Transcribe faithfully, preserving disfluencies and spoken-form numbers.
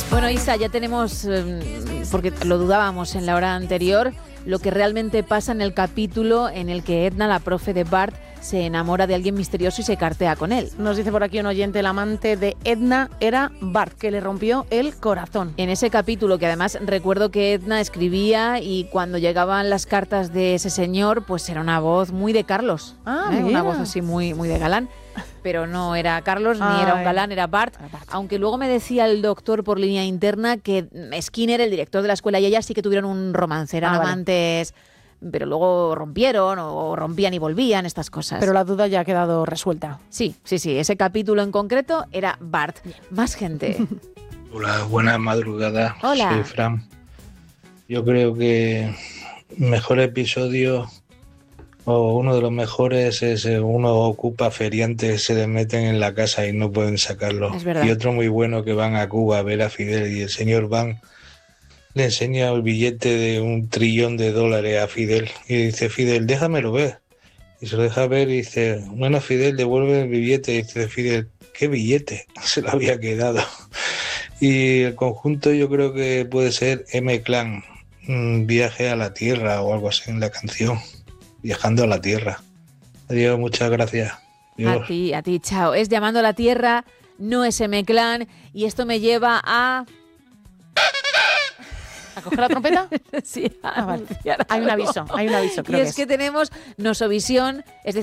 Bueno, Isa, ya tenemos, eh, porque lo dudábamos en la hora anterior, lo que realmente pasa en el capítulo en el que Edna, la profe de Bart, se enamora de alguien misterioso y se cartea con él. Nos dice por aquí un oyente, el amante de Edna era Bart, que le rompió el corazón. En ese capítulo, que además recuerdo que Edna escribía y cuando llegaban las cartas de ese señor, pues era una voz muy de Carlos. Ah, ¿eh? mira. Una voz así muy, muy de galán. Pero no era Carlos, ni Ay. era un galán, era Bart. Aunque luego me decía el doctor por línea interna que Skinner, el director de la escuela, y ella sí que tuvieron un romance, eran Ah, vale. amantes, pero luego rompieron o rompían y volvían, estas cosas. Pero la duda ya ha quedado resuelta. Sí, sí, sí, ese capítulo en concreto era Bart. Más gente. Hola, buenas madrugadas. Hola. Soy Fran. Yo creo que mejor episodio o uno de los mejores es eh, uno ocupa feriantes, se le meten en la casa y no pueden sacarlo. Es verdad. Y otro muy bueno que van a Cuba a ver a Fidel y el señor Van le enseña el billete de un trillón de dólares a Fidel y dice, Fidel, déjamelo ver. Y se lo deja ver y dice, bueno, Fidel, devuelve el billete. Y dice Fidel, ¿qué billete? Se lo había quedado. Y el conjunto yo creo que puede ser M-Clan, un viaje a la Tierra o algo así en la canción, viajando a la Tierra. Adiós, muchas gracias. Adiós. A ti, a ti, chao. Es Llamando a la Tierra, no es M-Clan, y esto me lleva a... ¿A coger la trompeta? sí, a Ah, vale. anunciar Hay un algo. aviso, hay un aviso, creo Y que es que tenemos Nosovisión, es decir,